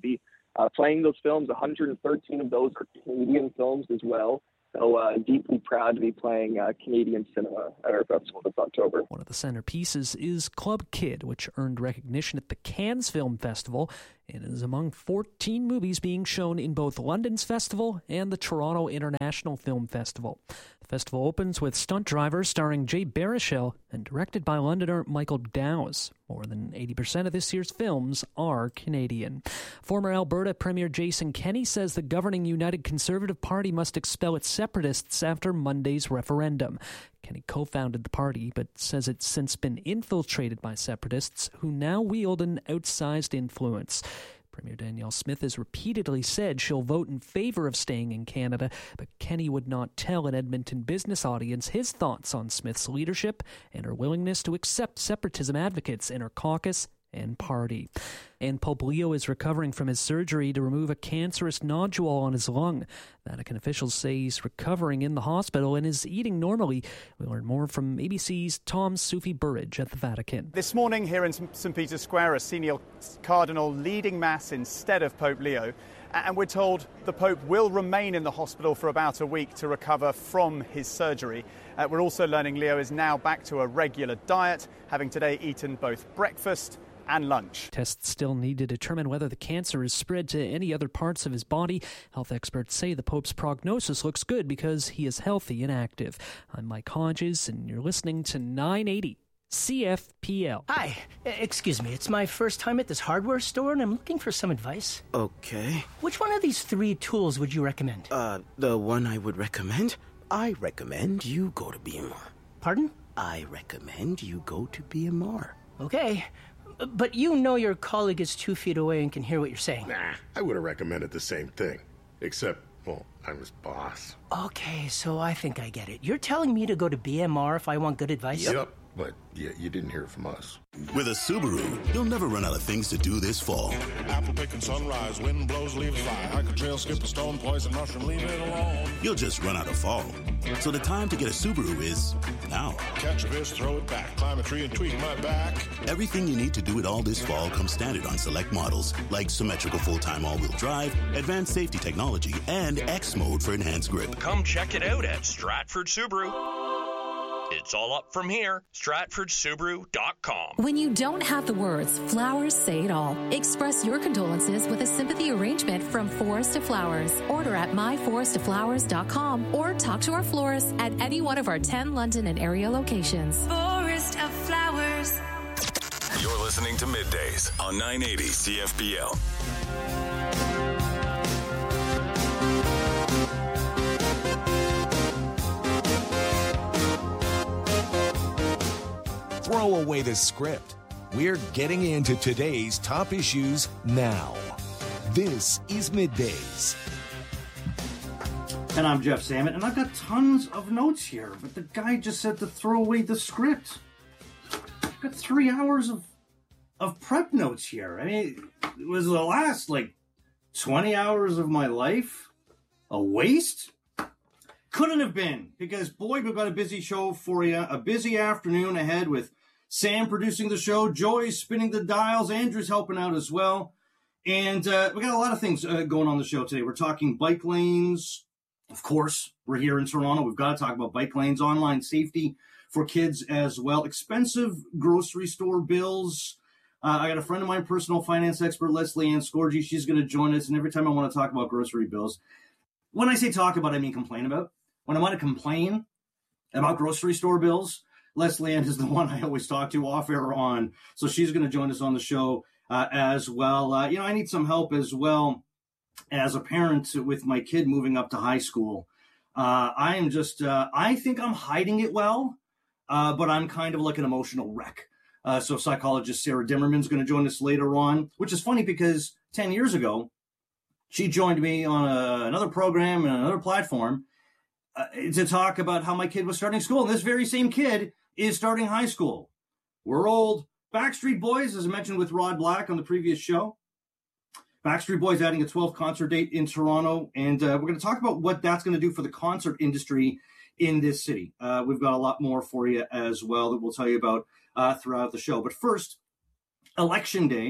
uh, playing those films. one hundred thirteen of those are Canadian films as well. So uh, deeply proud to be playing uh, Canadian cinema at our festival this October. One of the centerpieces is Club Kid, which earned recognition at the Cannes Film Festival and is among fourteen movies being shown in both London's festival and the Toronto International Film Festival. The festival opens with Stunt Driver starring Jay Baruchel and directed by Londoner Michael Dowse. More than eighty percent of this year's films are Canadian. Former Alberta Premier Jason Kenney says the governing United Conservative Party must expel its separatists after Monday's referendum. Kenney co-founded the party, but says it's since been infiltrated by separatists who now wield an outsized influence. Premier Danielle Smith has repeatedly said she'll vote in favor of staying in Canada, but Kenney would not tell an Edmonton business audience his thoughts on Smith's leadership and her willingness to accept separatism advocates in her caucus and party. And Pope Leo is recovering from his surgery to remove a cancerous nodule on his lung. Vatican officials say he's recovering in the hospital and is eating normally. We'll learn more from A B C's Tom Sufi Burridge at the Vatican. This morning here in Saint Peter's Square, a senior cardinal leading Mass instead of Pope Leo. And we're told the Pope will remain in the hospital for about a week to recover from his surgery. Uh, we're also learning Leo is now back to a regular diet, having today eaten both breakfast and lunch. Tests still need to determine whether the cancer is spread to any other parts of his body. Health experts say the Pope's prognosis looks good because he is healthy and active. I'm Mike Hodges, and you're listening to nine eighty C F P L. Hi, excuse me, it's my first time at this hardware store and I'm looking for some advice. Okay. Which one of these three tools would you recommend? Uh, the one I would recommend? I recommend you go to B M R. Pardon? I recommend you go to B M R. Okay. But you know your colleague is two feet away and can hear what you're saying. Nah, I would have recommended the same thing. Except, well, I'm his boss. Okay, so I think I get it. You're telling me to go to B M R if I want good advice? Yep, but yeah, you didn't hear it from us. With a Subaru, you'll never run out of things to do this fall. Apple picking sunrise, wind blows, leaves fly. Hike a trail, skip a stone, poison mushroom, leave it alone. You'll just run out of fall. So the time to get a Subaru is now. Catch a fish, throw it back, climb a tree and tweak my back. Everything you need to do it all this fall comes standard on select models, like symmetrical full-time all-wheel drive, advanced safety technology, and X mode for enhanced grip. Come check it out at Stratford Subaru. It's all up from here. Stratford Subaru dot com. When you don't have the words, flowers say it all. Express your condolences with a sympathy arrangement from Forest of Flowers. Order at my forest of flowers dot com or talk to our florist at any one of our ten London and area locations. Forest of Flowers. You're listening to Middays on nine eighty C F P L. Throw away the script. We're getting into today's top issues now. This is Middays. And I'm Jeff Salmon, and I've got tons of notes here, but the guy just said to throw away the script. I've got three hours of of prep notes here. I mean, it was the last, like, twenty hours of my life a waste? Couldn't have been, because, boy, we've got a busy show for you. A busy afternoon ahead with Sam producing the show, Joy's spinning the dials, Andrew's helping out as well. And uh, we got a lot of things uh, going on the show today. We're talking bike lanes. Of course, we're here in Toronto. We've got to talk about bike lanes, online safety for kids as well. Expensive grocery store bills. Uh, I got a friend of mine, personal finance expert, Leslie Ann Scorgi. She's going to join us. And every time I want to talk about grocery bills, when I say talk about, I mean complain about. When I want to complain about grocery store bills, Leslie Ann is the one I always talk to off air on. So she's going to join us on the show uh, as well. Uh, you know, I need some help as well as a parent with my kid moving up to high school. Uh, I am just, uh, I think I'm hiding it well, uh, but I'm kind of like an emotional wreck. Uh, so psychologist Sarah Dimmerman's going to join us later on, which is funny because ten years ago, she joined me on a, another program and another platform uh, to talk about how my kid was starting school. And this very same kid is starting high school. We're old. Backstreet Boys, as I mentioned with Rod Black on the previous show. Backstreet Boys adding a twelfth concert date in Toronto. And uh, we're going to talk about what that's going to do for the concert industry in this city. Uh, we've got a lot more for you as well that we'll tell you about uh, throughout the show. But first, Election Day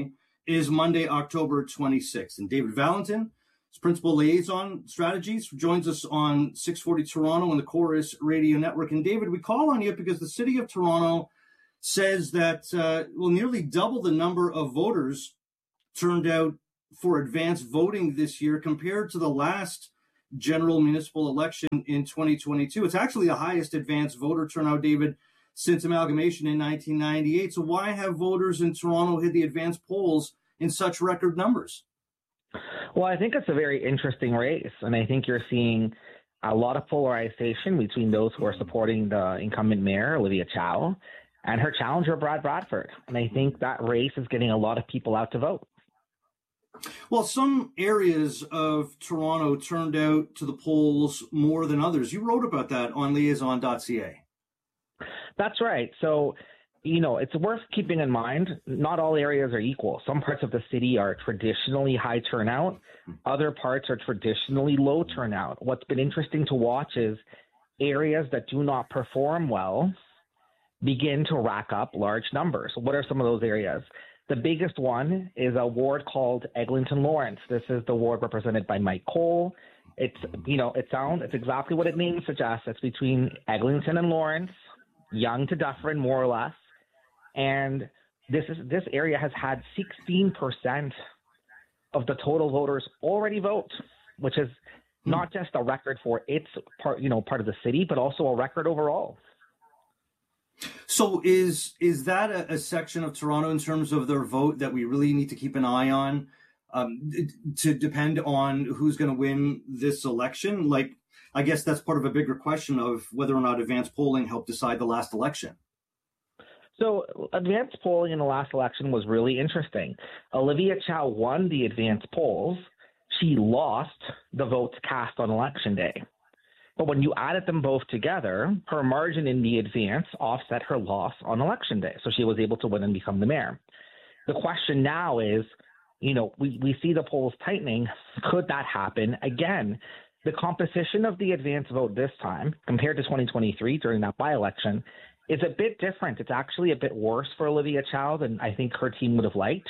is Monday, October twenty-sixth. And David Valentin, Principal Liaison Strategies, joins us on six forty Toronto and the Chorus Radio Network. And David, we call on you because the City of Toronto says that uh, will nearly double the number of voters turned out for advance voting this year compared to the last general municipal election in twenty twenty-two. It's actually the highest advance voter turnout, David, since amalgamation in nineteen ninety-eight. So why have voters in Toronto hit the advance polls in such record numbers? Well, I think it's a very interesting race, and I think you're seeing a lot of polarization between those who are supporting the incumbent mayor, Olivia Chow, and her challenger, Brad Bradford. And I think that race is getting a lot of people out to vote. Well, some areas of Toronto turned out to the polls more than others. You wrote about that on liaison dot c a. That's right. So, you know, it's worth keeping in mind, not all areas are equal. Some parts of the city are traditionally high turnout. Other parts are traditionally low turnout. What's been interesting to watch is areas that do not perform well begin to rack up large numbers. What are some of those areas? The biggest one is a ward called Eglinton Lawrence. This is the ward represented by Mike Cole. It's, you know, it sounds, it's exactly what it name suggests. It's between Eglinton and Lawrence, Yonge to Dufferin, more or less. And this is this area has had sixteen percent of the total voters already vote, which is not just a record for its part, you know, part of the city, but also a record overall. So is is that a, a section of Toronto in terms of their vote that we really need to keep an eye on um, to depend on who's going to win this election? Like, I guess that's part of a bigger question of whether or not advanced polling helped decide the last election. So advanced polling in the last election was really interesting. Olivia Chow won the advanced polls. She lost the votes cast on election day. But when you added them both together, her margin in the advance offset her loss on election day. So she was able to win and become the mayor. The question now is, you know, we, we see the polls tightening. Could that happen again? The composition of the advance vote this time, compared to twenty twenty-three during that by-election, is a bit different. It's actually a bit worse for Olivia Chow than I think her team would have liked.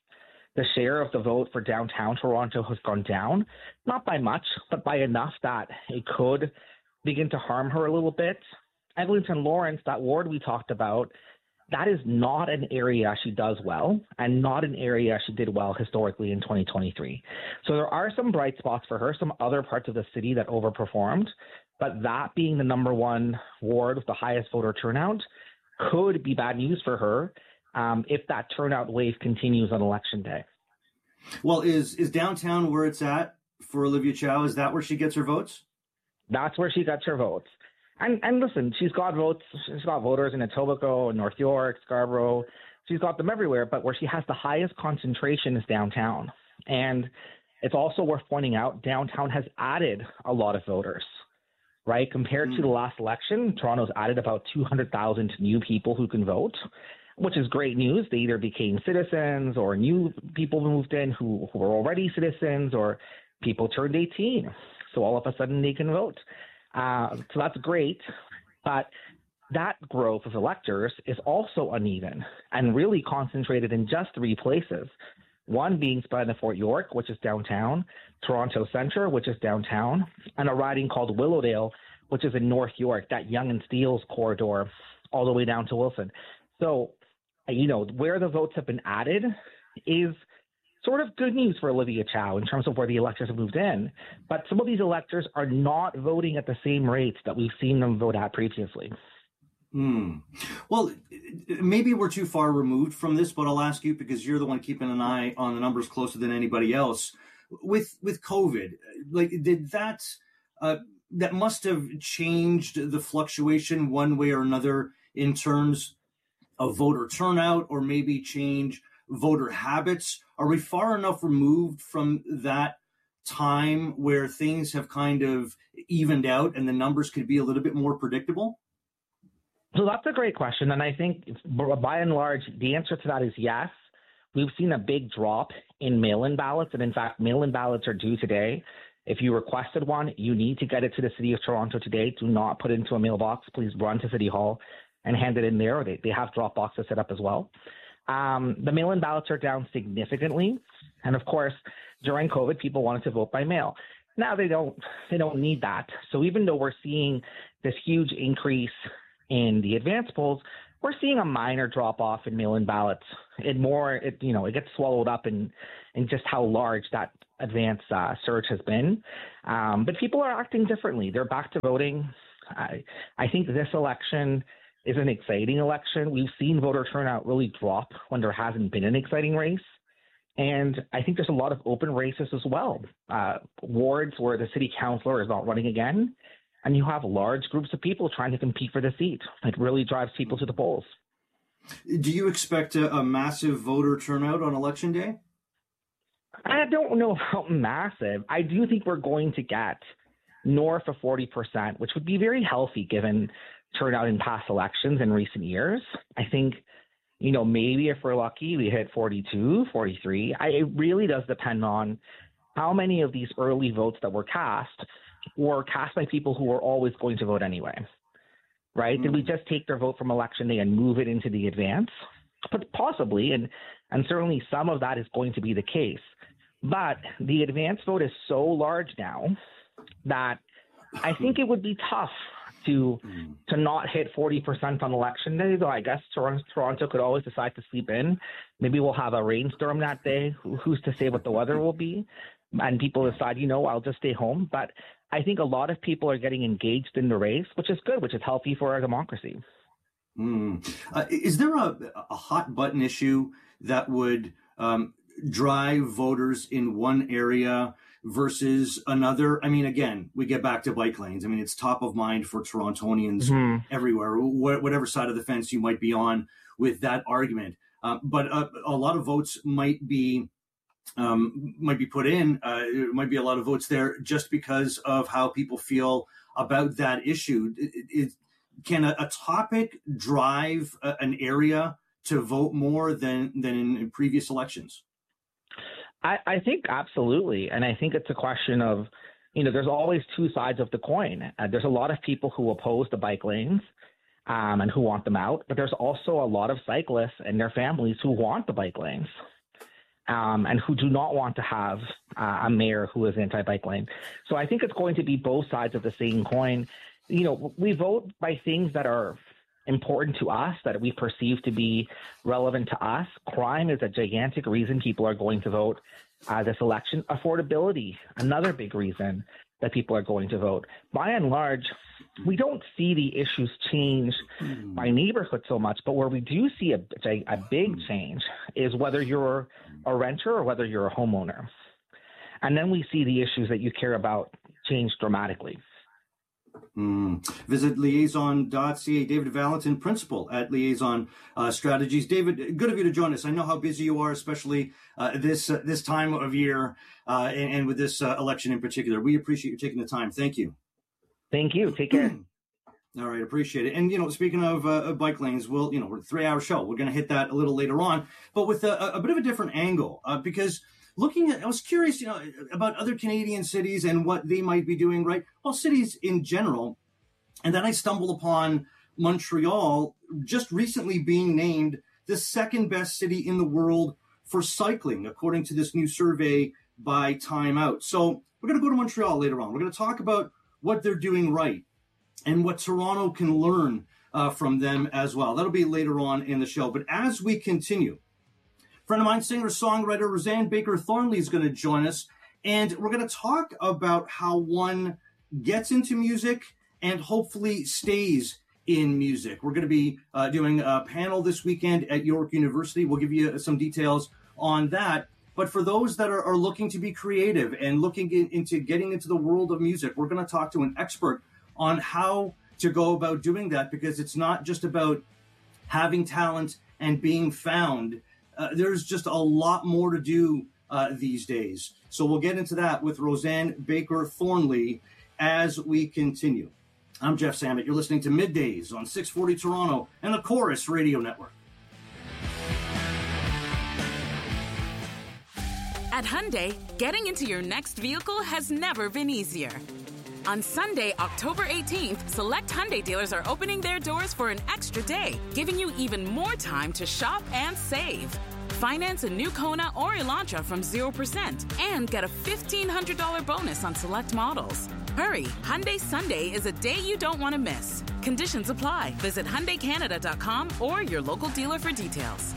The share of the vote for downtown Toronto has gone down, not by much, but by enough that it could begin to harm her a little bit. Eglinton Lawrence, that ward we talked about, that is not an area she does well and not an area she did well historically in twenty twenty-three. So there are some bright spots for her, some other parts of the city that overperformed, but that being the number one ward with the highest voter turnout could be bad news for her um, if that turnout wave continues on election day. Well, is is downtown where it's at for Olivia Chow? Is that where she gets her votes? That's where she gets her votes. And and listen, she's got votes, she's got voters in Etobicoke, North York, Scarborough. She's got them everywhere, but where she has the highest concentration is downtown. And it's also worth pointing out, downtown has added a lot of voters, right? Compared mm. to the last election, Toronto's added about two hundred thousand new people who can vote, which is great news. They either became citizens or new people moved in who, who were already citizens, or people turned eighteen. So all of a sudden they can vote. Uh, so that's great, but that growth of electors is also uneven and really concentrated in just three places. One being Spadina Fort York, which is downtown, Toronto Centre, which is downtown, and a riding called Willowdale, which is in North York, that Yonge and Steeles corridor, all the way down to Wilson. So, you know, where the votes have been added is sort of good news for Olivia Chow in terms of where the electors have moved in. But some of these electors are not voting at the same rates that we've seen them vote at previously. Hmm. Well, maybe we're too far removed from this, but I'll ask you because you're the one keeping an eye on the numbers closer than anybody else. With with COVID, like did that uh, that must have changed the fluctuation one way or another in terms of voter turnout, or maybe change voter habits? Are we far enough removed from that time where things have kind of evened out and the numbers could be a little bit more predictable? So that's a great question. And I think by and large, the answer to that is yes. We've seen a big drop in mail-in ballots. And in fact, mail-in ballots are due today. If you requested one, you need to get it to the City of Toronto today. Do not put it into a mailbox. Please run to City Hall and hand it in there. They, they have drop boxes set up as well. Um, the mail-in ballots are down significantly. And of course, during COVID, people wanted to vote by mail. Now they don't they don't need that. So even though we're seeing this huge increase in the advance polls, we're seeing a minor drop off in mail-in ballots. It more it you know it gets swallowed up in in just how large that advance uh, surge has been. Um, but people are acting differently. They're back to voting. I I think this election is an exciting election. We've seen voter turnout really drop when there hasn't been an exciting race. And I think there's a lot of open races as well. Uh, wards where the city councilor is not running again, and you have large groups of people trying to compete for the seat. It really drives people to the polls. Do you expect a, a massive voter turnout on Election Day? I don't know about massive. I do think we're going to get north of forty percent, which would be very healthy given turnout in past elections in recent years. I think, you know, maybe if we're lucky, we hit forty-two, forty-three. I, it really does depend on how many of these early votes that were cast were cast by people who were always going to vote anyway, right? Mm-hmm. Did we just take their vote from Election Day and move it into the advance? But possibly, and, and certainly some of that is going to be the case. But the advance vote is so large now that I think it would be tough to mm. to not hit forty percent on Election Day, though I guess Toronto, Toronto could always decide to sleep in. Maybe we'll have a rainstorm that day. Who's to say what the weather will be? And people decide, you know, I'll just stay home. But I think a lot of people are getting engaged in the race, which is good, which is healthy for our democracy. Mm. Uh, is there a, a hot button issue that would um, drive voters in one area versus another? I mean, again, we get back to bike lanes. I mean, it's top of mind for Torontonians mm-hmm. everywhere, wh- whatever side of the fence you might be on with that argument. Uh, but uh, a lot of votes might be um, might be put in. Uh, there might be a lot of votes there just because of how people feel about that issue. It, it, can a, a topic drive a, an area to vote more than than in, in previous elections? I, I think absolutely. And I think it's a question of, you know, there's always two sides of the coin. Uh, there's a lot of people who oppose the bike lanes um, and who want them out. But there's also a lot of cyclists and their families who want the bike lanes um, and who do not want to have uh, a mayor who is anti-bike lane. So I think it's going to be both sides of the same coin. You know, we vote by things that are important to us, that we perceive to be relevant to us. Crime is a gigantic reason people are going to vote uh, this election. Affordability, another big reason that people are going to vote. By and large, we don't see the issues change mm. by neighborhood so much, but where we do see a, a, a big change is whether you're a renter or whether you're a homeowner. And then we see the issues that you care about change dramatically. Mm. Visit liaison dot c a. David Valentin, principal at Liaison uh, Strategies. David, good of you to join us. I know how busy you are, especially uh, this uh, this time of year uh, and, and with this uh, election in particular. We appreciate you taking the time. Thank you. Thank you. Take care. All right, appreciate it. And, you know, speaking of uh, bike lanes, we'll, you know, we're a three-hour show. We're going to hit that a little later on, but with a, a bit of a different angle uh, because looking at, I was curious, you know, about other Canadian cities and what they might be doing, right? Well, cities in general. And then I stumbled upon Montreal just recently being named the second best city in the world for cycling, according to this new survey by Time Out. So we're going to go to Montreal later on. We're going to talk about what they're doing right and what Toronto can learn uh, from them as well. That'll be later on in the show. But as we continue, friend of mine, singer-songwriter Roseanne Baker Thornley is going to join us, and we're going to talk about how one gets into music and hopefully stays in music. We're going to be uh, doing a panel this weekend at York University. We'll give you some details on that. But for those that are, are looking to be creative and looking in, into getting into the world of music, we're going to talk to an expert on how to go about doing that, because it's not just about having talent and being found. Uh, there's just a lot more to do uh, these days. So we'll get into that with Roseanne Baker Thornley as we continue. I'm Jeff Samet. You're listening to Middays on six forty Toronto and the Chorus Radio Network. At Hyundai, getting into your next vehicle has never been easier. On Sunday, October eighteenth, select Hyundai dealers are opening their doors for an extra day, giving you even more time to shop and save. Finance a new Kona or Elantra from zero percent and get a fifteen hundred dollars bonus on select models. Hurry, Hyundai Sunday is a day you don't want to miss. Conditions apply. Visit Hyundai Canada dot com or your local dealer for details.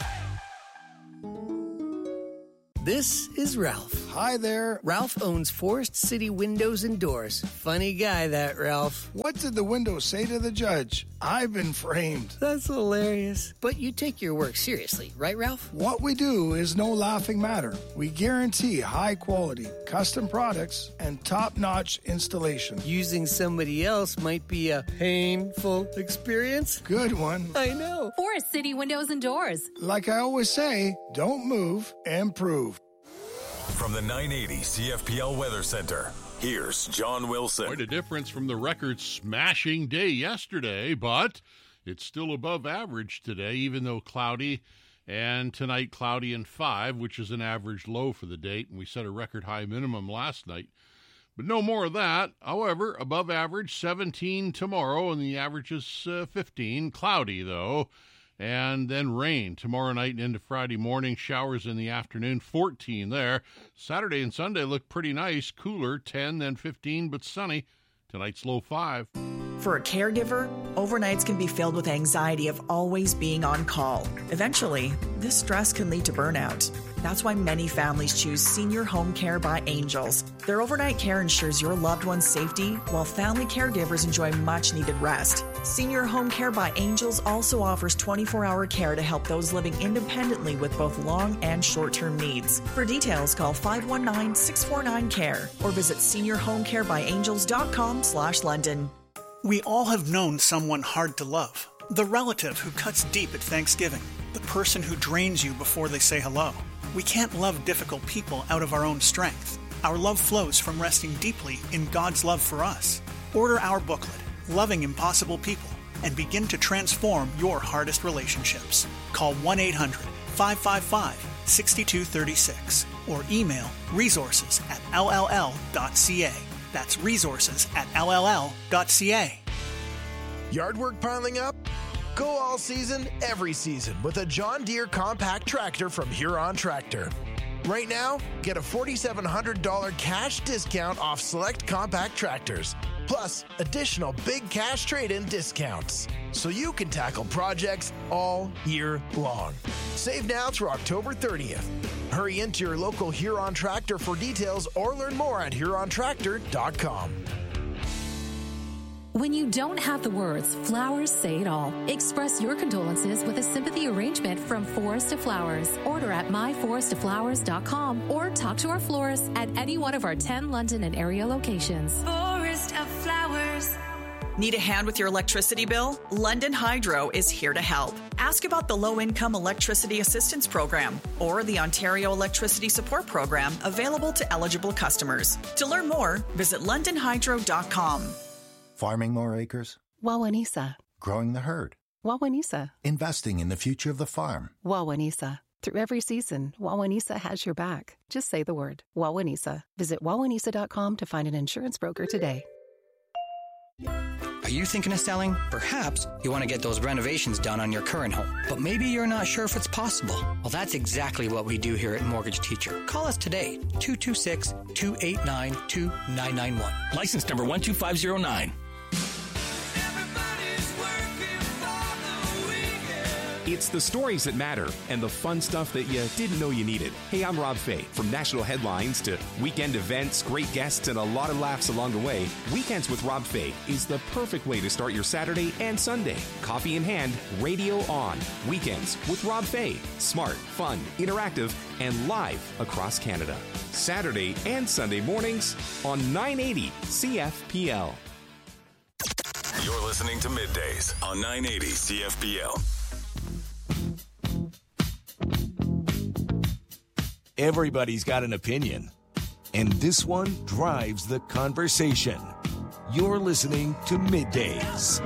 This is Ralph. Hi there. Ralph owns Forest City Windows and Doors. Funny guy, that Ralph. What did the window say to the judge? I've been framed. That's hilarious. But you take your work seriously, right, Ralph? What we do is no laughing matter. We guarantee high quality, custom products, and top-notch installation. Using somebody else might be a painful experience. Good one. I know. Forest City Windows and Doors. Like I always say, don't move, improve. From the nine eighty C F P L Weather Center, here's John Wilson. Quite a difference from the record-smashing day yesterday, but it's still above average today, even though cloudy, and tonight cloudy and five, which is an average low for the date, and we set a record-high minimum last night. But no more of that. However, above average, seventeen tomorrow, and the average is uh, fifteen. Cloudy, though. And then rain tomorrow night and into Friday morning. Showers in the afternoon, fourteen there. Saturday and Sunday look pretty nice. Cooler, ten, then fifteen, but sunny. Tonight's low five. For a caregiver, overnights can be filled with anxiety of always being on call. Eventually, this stress can lead to burnout. That's why many families choose Senior Home Care by Angels. Their overnight care ensures your loved one's safety, while family caregivers enjoy much-needed rest. Senior Home Care by Angels also offers twenty-four hour care to help those living independently with both long and short-term needs. For details, call five one nine, six four nine, C A R E or visit senior home care by angels dot com slash London. We all have known someone hard to love. The relative who cuts deep at Thanksgiving. The person who drains you before they say hello. We can't love difficult people out of our own strength. Our love flows from resting deeply in God's love for us. Order our booklet, Loving Impossible People, and begin to transform your hardest relationships. Call one eight hundred, five five five, six two three six or email resources at l l l dot c a. That's resources at l l l dot c a. Yard work piling up? Go all season, every season with a John Deere compact tractor from Huron Tractor. Right now, get a four thousand seven hundred dollars cash discount off select compact tractors, plus additional big cash trade-in discounts, so you can tackle projects all year long. Save now through October thirtieth. Hurry into your local Huron Tractor for details or learn more at huron tractor dot com. When you don't have the words, flowers say it all. Express your condolences with a sympathy arrangement from Forest of Flowers. Order at my forest of flowers dot com or talk to our florist at any one of our ten London and area locations. Forest of Flowers. Need a hand with your electricity bill? London Hydro is here to help. Ask about the Low-Income Electricity Assistance Program or the Ontario Electricity Support Program available to eligible customers. To learn more, visit london hydro dot com. Farming more acres? Wawanisa. Growing the herd? Wawanisa. Investing in the future of the farm? Wawanisa. Through every season, Wawanisa has your back. Just say the word, Wawanisa. Visit wawanisa dot com to find an insurance broker today. Are you thinking of selling? Perhaps you want to get those renovations done on your current home, but maybe you're not sure if it's possible. Well, that's exactly what we do here at Mortgage Teacher. Call us today, two two six, two eight nine, two nine nine one. License number one two five zero nine. It's the stories that matter and the fun stuff that you didn't know you needed. Hey, I'm Rob Fay. From national headlines to weekend events, great guests, and a lot of laughs along the way, Weekends with Rob Fay is the perfect way to start your Saturday and Sunday. Coffee in hand, radio on. Weekends with Rob Fay. Smart, fun, interactive, and live across Canada. Saturday and Sunday mornings on nine eighty C F P L. You're listening to Middays on nine eighty C F P L. Everybody's got an opinion, and this one drives the conversation. You're listening to Middays.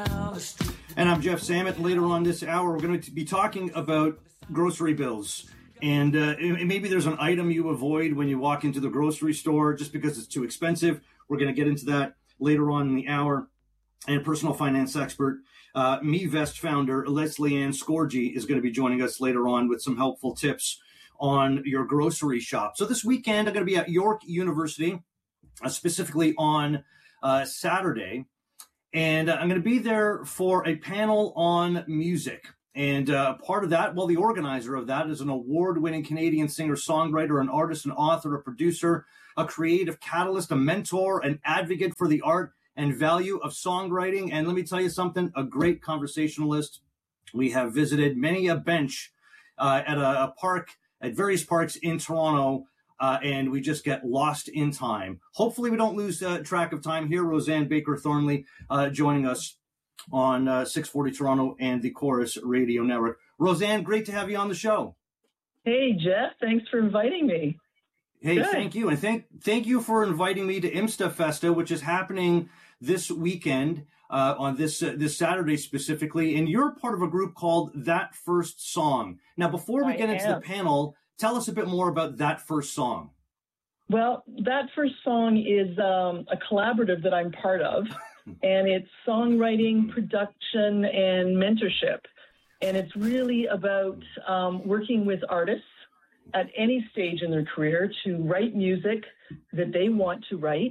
And I'm Jeff Samet. Later on this hour, we're going to be talking about grocery bills. And uh, maybe there's an item you avoid when you walk into the grocery store just because it's too expensive. We're going to get into that later on in the hour. And personal finance expert, uh, MeVest founder Leslie Ann Scorgi is going to be joining us later on with some helpful tips on your grocery shop. So this weekend, I'm going to be at York University, uh, specifically on uh, Saturday. And uh, I'm going to be there for a panel on music. And uh, part of that, well, the organizer of that is an award-winning Canadian singer-songwriter, an artist, an author, a producer, a creative catalyst, a mentor, an advocate for the art and value of songwriting. And let me tell you something, a great conversationalist. We have visited many a bench uh, at a, a park, at various parks in Toronto, uh, and we just get lost in time. Hopefully we don't lose uh, track of time here. Roseanne Baker-Thornley uh, joining us on uh, six forty Toronto and the Chorus Radio Network. Roseanne, great to have you on the show. Hey, Jeff. Thanks for inviting me. Hey, Good. thank you. And thank thank you for inviting me to Imsta Festa, which is happening this weekend, uh, on this uh, this Saturday specifically. And you're part of a group called That First Song. Now, before we I get into am. the panel, tell us a bit more about That First Song. Well, That First Song is um, a collaborative that I'm part of, and it's songwriting, production, and mentorship. And it's really about um, working with artists at any stage in their career to write music that they want to write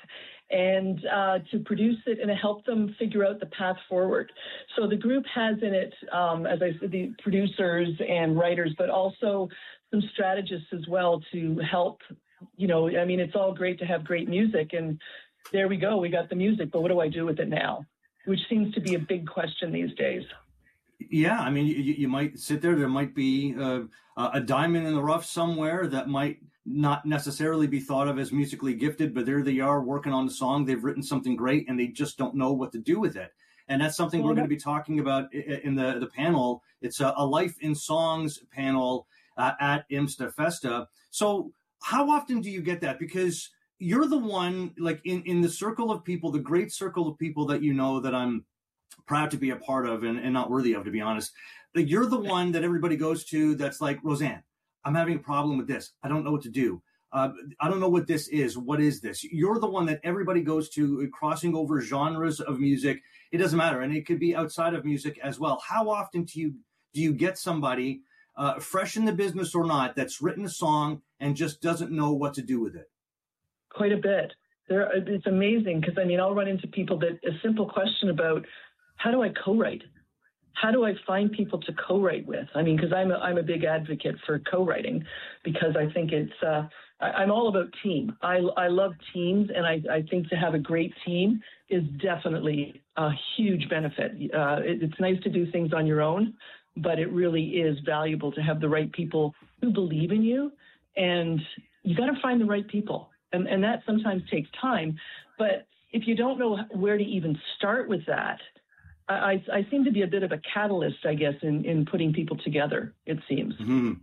and uh, to produce it and to help them figure out the path forward. So the group has in it, um, as I said, the producers and writers, but also some strategists as well to help, you know, I mean, it's all great to have great music, and there we go, we got the music, but what do I do with it now? Which seems to be a big question these days. Yeah, I mean, you, you might sit there. There might be uh, a diamond in the rough somewhere that might not necessarily be thought of as musically gifted, but there they are working on the song. They've written something great, and they just don't know what to do with it. And that's something we're going to be talking about in the, the panel. It's a, a Life in Songs panel uh, at Imsta Festa. So how often do you get that? Because you're the one, like in, in the circle of people, the great circle of people that you know that I'm proud to be a part of and, and not worthy of, to be honest. Like, you're the one that everybody goes to that's like, Roseanne, I'm having a problem with this. I don't know what to do. Uh, I don't know what this is. What is this? You're the one that everybody goes to, crossing over genres of music. It doesn't matter. And it could be outside of music as well. How often do you, do you get somebody uh, fresh in the business or not that's written a song and just doesn't know what to do with it? Quite a bit. There, it's amazing because, I mean, I'll run into people that a simple question about, how do I co-write? How do I find people to co-write with? I mean, because I'm a, I'm a big advocate for co-writing because I think it's, uh, I, I'm all about team. I, I love teams, and I, I think to have a great team is definitely a huge benefit. Uh, it, it's nice to do things on your own, but it really is valuable to have the right people who believe in you, and you got to find the right people. And, and that sometimes takes time. But if you don't know where to even start with that, I, I seem to be a bit of a catalyst, I guess, in, in putting people together, it seems. Mm-hmm.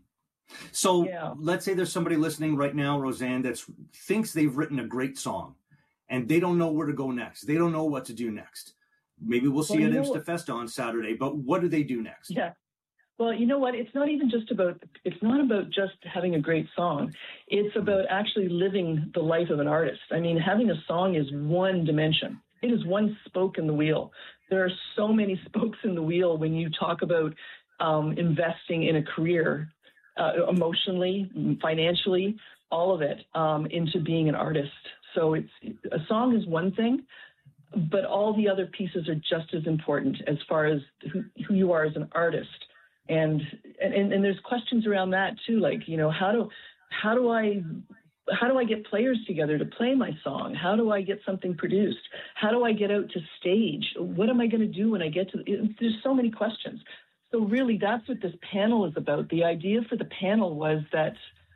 So yeah. Let's say there's somebody listening right now, Roseanne, that thinks they've written a great song and they don't know where to go next. They don't know what to do next. Maybe we'll see well, at you know Imsta Festa on Saturday, but what do they do next? Yeah. Well, you know what? It's not even just about, it's not about just having a great song. It's about actually living the life of an artist. I mean, having a song is one dimension. It is one spoke in the wheel. There are so many spokes in the wheel when you talk about um, investing in a career, uh, emotionally, financially, all of it, um, into being an artist. So it's a song is one thing, but all the other pieces are just as important as far as who, who you are as an artist. And, and and there's questions around that too, like, you know, how do how do I how do I get players together to play my song? How do I get something produced? How do I get out to stage? What am I going to do when I get to? There's so many questions. So really, that's what this panel is about. The idea for the panel was that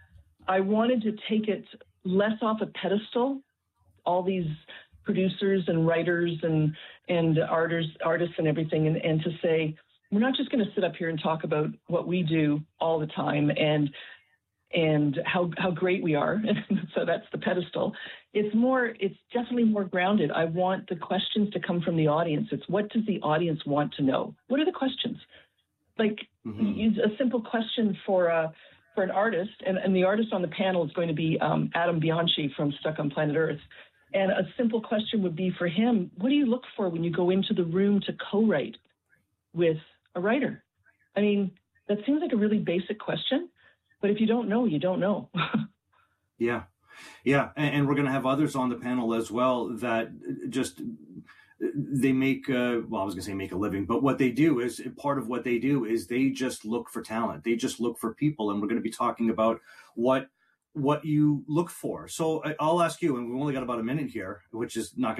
I wanted to take it less off a pedestal, all these producers and writers and and artists, artists and everything, and, and to say, we're not just going to sit up here and talk about what we do all the time and and how how great we are. So that's the pedestal. It's more, it's definitely more grounded. I want the questions to come from the audience. It's what does the audience want to know? What are the questions? Like mm-hmm. a simple question for a for an artist, and, and the artist on the panel is going to be um, Adam Bianchi from Stuck on Planet Earth. And a simple question would be for him, what do you look for when you go into the room to co-write with a writer? I mean, that seems like a really basic question, but if you don't know, you don't know. Yeah. Yeah. And, and we're going to have others on the panel as well that just, they make, uh, well, I was going to say make a living, but what they do is part of what they do is they just look for talent. They just look for people. And we're going to be talking about what, what you look for. So I'll ask you, and we've only got about a minute here, which is not going to